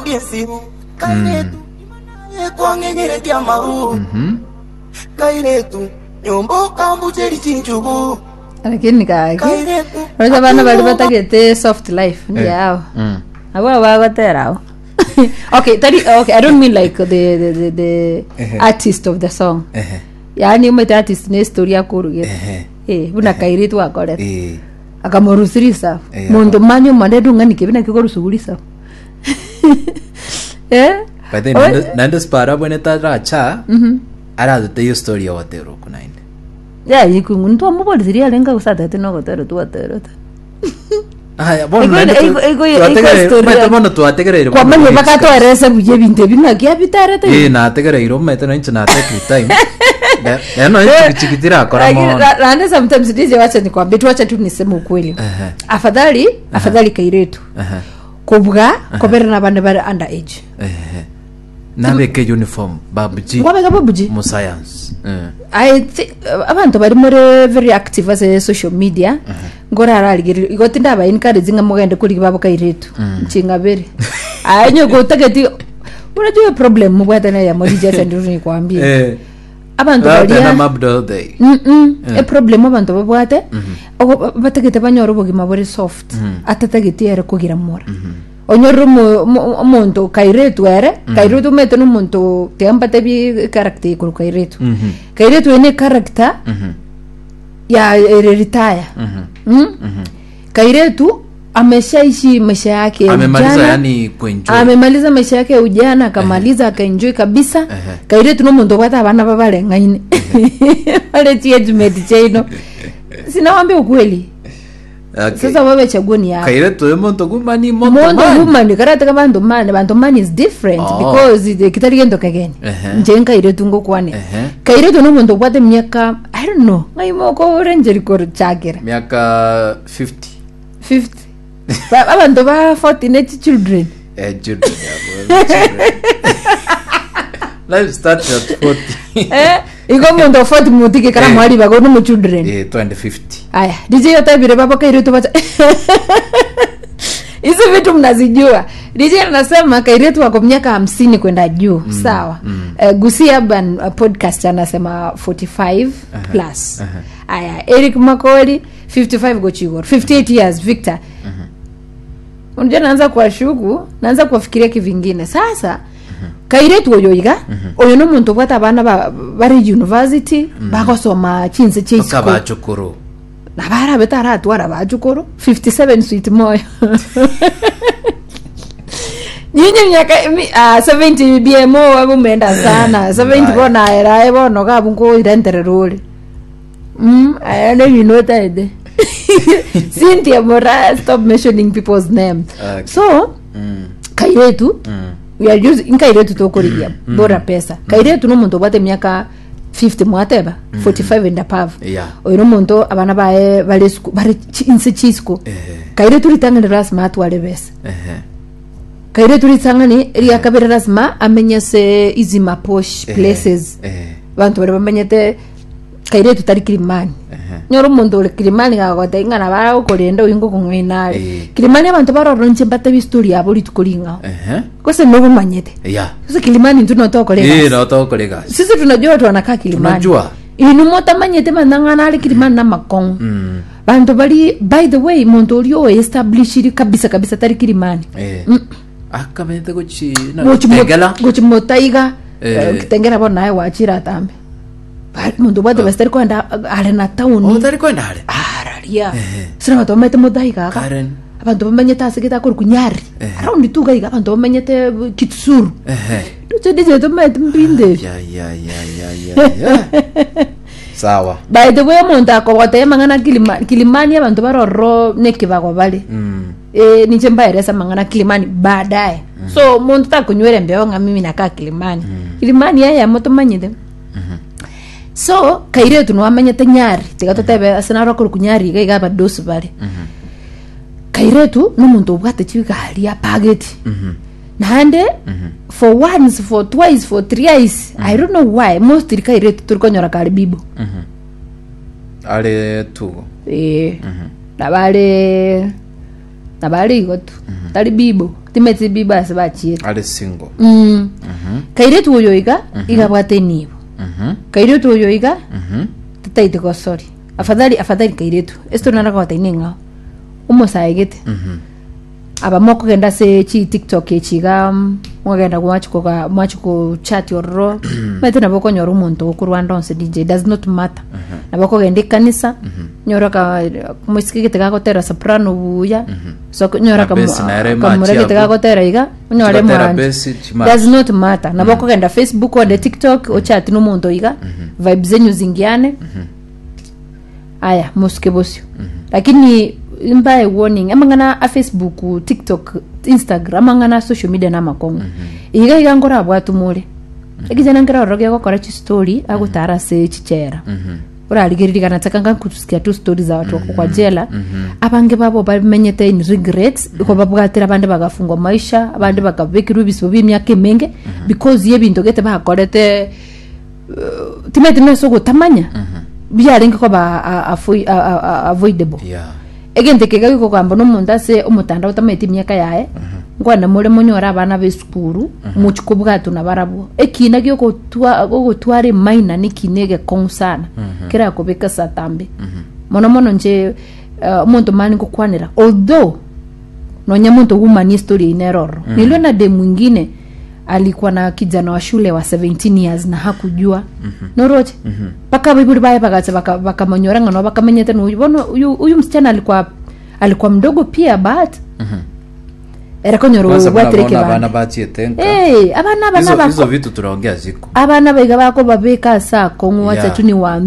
biensi kairetu kwangengere tia maru kairetu nyombo kambucheri chinchugu lakini unajua bana bali batagete soft life yao abo wagoterao. Okay, I don't mean like the artist of the song. Yani umete artist ne story yakuruge. Buna kairetu akore. Akamurusirisa. Mundu manyo mandedu ngani kibina kikorusugulisa. But then nando spara bone taracha. Ara the story ya watero kunainde. Ya yikungu nto amubodi siria lenga usata teno gotero tu watero. Aya bon tu ategere kwa manye bakato erese buje binte bina kya bitare te na ategere iro mete no inchana take time no chikitira akora mo na sometimes DJ wacha ni kwambia tuacha tu niseme ukweli afadhali kairetu kubwa kobera na bande bare under age nabeke uniform babuji mo science I think abantu bari more very active as social media ngora araligiri igotinda ba encouraging amugende kuri babo kairetu nchinga bere anyo gotageti unajua problem mubwata na ya modija sanduri kwambia abantu bari na mabdo day problem abantu babwate batagete banyoro bogima bore soft atatageti era kugira mora onyoro monto kairetu kairetu meto no monto tempate bi character ko kairetu kairetu ene character ya retire kairetu ameshaishi maisha yake amemaliza yani kuenjoy amemaliza maisha yake ujana akamaliza akaenjoy kabisa kairetu no monto bata bana babale ngaine wale tiedmate chaino sinawaambia ukweli. Okay. Sasa wewe chagoni yako. Kairetu monto gumani karata kama bantu mani is different because the kitaliendo kageni. Nje kairetu ngo kwane. Kairetu no monto kwate miaka I don't know. Ngai moko ranger ko chagera. Miaka 50. Abantu ba 14 children. Children. Life starts at 40. Iko mondo 40 mutike kana mwali bago no children 2050 aya DJ yotabire baba kairetu bacha hizo vitu mnazijua. DJ anasema kairetu wako miaka 50 kwenda juu sawa. Gusia ban podcast anasema 45 plus aya Eric Makoli 55 go chigor 58 years Victor unje naanza naanza kufikiria kivingine sasa. Kairetu oyoiga oyo no muntu bwata bana bari university bakosoma chinse chisiko kabachukuru na bara betara atwara bachukuru 57 sweet moyo nyinyi miaka 70 BMO wabumeenda sana 70 bona era bono kabungo irentererole ayane winota ede Cynthia Mora stop mentioning people's names. Okay. So kairetu we are using kairetu tokorigia bora pesa kairetu no muntu bate miaka 50 mwateba 45 and above oyo muntu abana bae bale inse chisco kairetu ritanga rasma atwale besa kairetu ritanga ni ria kabera rasma amenyese izima posh places bantu bale bamenyete kairetu tari Kilimani nyoro muntu le Kilimani gagote ngana bara ukorenda uyingo kungwinari Kilimani abantu baroronche bata bistori abo litukolinga kose nobo manyete sasa Kilimani ntuno tokolega no tokolega sisi tunajua watu wanakaa Kilimani tunajua inu mota manyete mandangana ali Kilimani na Makong bantu bali by the way muntu ulio establish kabisa tari Kilimani akamete gochi na tegela gochi motaiga kitengera bona naye wachira tambe muntu bwate bastari kwenda ale na town utari kwenda ale araria sina watu wamete modaiga Karen abantu bamenyeta asigita kuri kunyari around tu gaiga abantu bamenyete kitsuru tuche DJ to mete mbinde ya sawa by the way muntu akogote mangana Kilimani abantu baroro nekibago bale nije mbaeresa mangana Kilimani baadaye so muntu takunywere mbeo nga mimi nakaa Kilimani Kilimani yeye moto manyete so kairetu no amenyete nyari tigatotebe asenaro kuri kunyari gaiga badosu bale kairetu no muntu ubwate chigali ya pageti nande for once for twice for thrice I don't know why most kairetu turikonyora kali bibo ale tu na bale na bali igotu tali bibo timeti biba sabachi ali single kairetu uyo iga bwate nibo kairetu uyo iga tataite ko sorry afadhali kairetu esto nara ko taininga umosaigete aba moko genda se chi TikTok echiga mwagenda mwachuko chat yorro mete na boko nyoro umuntu okurwanda onse DJ does not matter na boko genda kanisa nyora ka musikigete ga gotera soprano buya so nyora ka kamurege ga gotera iga nyore mwana does not matter na boko genda Facebook or the TikTok o chat no muntu iga vibes zenyu zingiane aya musike bosyo lakini imbaye warning amangana a Facebook TikTok Instagram amangana social media na makongo iga ngora bwatu mure ekijana ngara roge gukora chi story agutara se chichera urarigirira natakanga kutusikia tu stories za watu kwa jela abange babo bamenyete in regrets ko babwatira abandi bagafungwa maisha abandi bakabekirwa biso bimyake menge because yebinto gete bakorete timete meso gutamanya byarenge ko ba avoidable egente kega ko kwamba no munda se umutanda utamete imyaka yae ngwana muri munyora abana b'esukuru muchikubwatu na barabo ekina gyo gutware maina nikinege konsana kira ko beka satambe mono nje umuntu mani kukwanira although no nyamuntu woman story ineroro niliona de mwingine alikuwa na kijana wa shule wa 17 years na hakujua noroje paka biburi bae baka manyoranga no baka menyete no uyu msichana alikuwa mdogo pia but era konyoro watreke abana bachiyetenka abana hizo vitu tunaongea ziko abana baiga bako babeka saa kongo wacha tu ni wa